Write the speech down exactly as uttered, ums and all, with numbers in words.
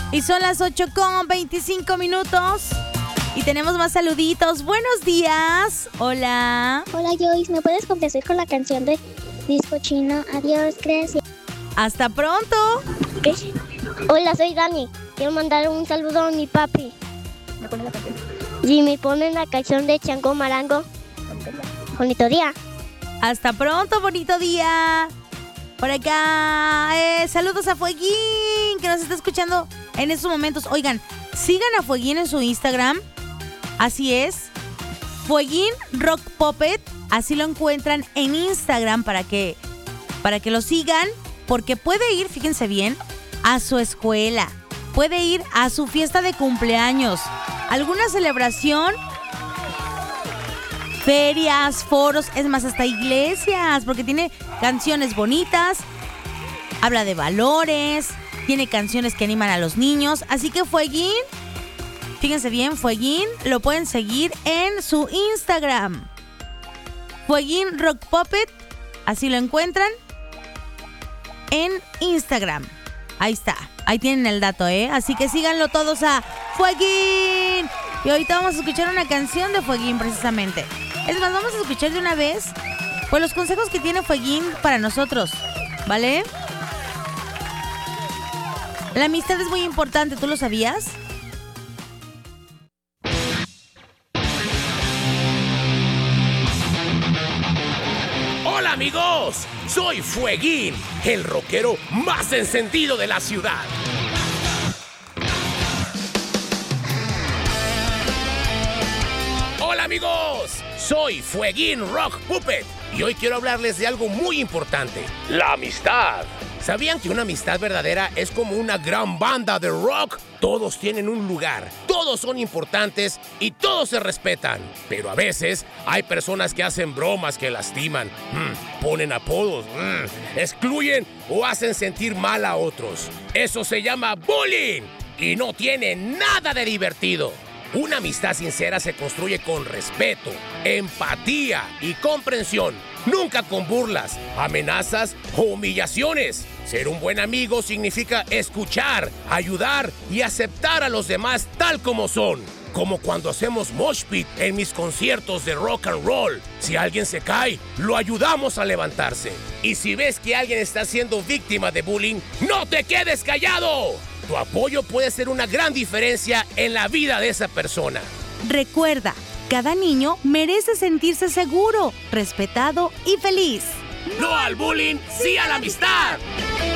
Y son las ocho con veinticinco minutos. Y tenemos más saluditos. Buenos días. Hola. Hola, Joyce. ¿Me puedes complacer con la canción de Disco Chino? Adiós, gracias. Hasta pronto. ¿Qué? Hola, soy Dani. Quiero mandar un saludo a mi papi. ¿Me pones la canción? Y me ponen la canción de Chango Marango. Bonito día. Hasta pronto, bonito día. Por acá, eh, saludos a Fueguín, que nos está escuchando en estos momentos. Oigan, sigan a Fueguín en su Instagram. Así es, Fueguín Rock Puppet. Así lo encuentran en Instagram para que, para que lo sigan. Porque puede ir, fíjense bien, a su escuela. Puede ir a su fiesta de cumpleaños. Alguna celebración. Ferias, foros, es más, hasta iglesias, porque tiene canciones bonitas, habla de valores, tiene canciones que animan a los niños. Así que Fueguín, fíjense bien, Fueguín, lo pueden seguir en su Instagram. Fueguín Rock Puppet, así lo encuentran en Instagram. Ahí está, ahí tienen el dato, ¿eh? Así que síganlo todos a Fueguín. Y ahorita vamos a escuchar una canción de Fueguín precisamente. Es más, vamos a escuchar de una vez pues los consejos que tiene Fueguín para nosotros, ¿vale? La amistad es muy importante, ¿tú lo sabías? Hola amigos, soy Fueguín, el rockero más encendido de la ciudad. Hola amigos, soy Fueguín Rock Puppet y hoy quiero hablarles de algo muy importante, la amistad. ¿Sabían que una amistad verdadera es como una gran banda de rock? Todos tienen un lugar, todos son importantes y todos se respetan. Pero a veces hay personas que hacen bromas que lastiman, mmm, ponen apodos, mmm, excluyen o hacen sentir mal a otros. Eso se llama bullying y no tiene nada de divertido. Una amistad sincera se construye con respeto, empatía y comprensión. Nunca con burlas, amenazas o humillaciones. Ser un buen amigo significa escuchar, ayudar y aceptar a los demás tal como son. Como cuando hacemos mosh pit en mis conciertos de rock and roll. Si alguien se cae, lo ayudamos a levantarse. Y si ves que alguien está siendo víctima de bullying, ¡no te quedes callado! Tu apoyo puede ser una gran diferencia en la vida de esa persona. Recuerda, cada niño merece sentirse seguro, respetado y feliz. ¡No al bullying, sí a la amistad!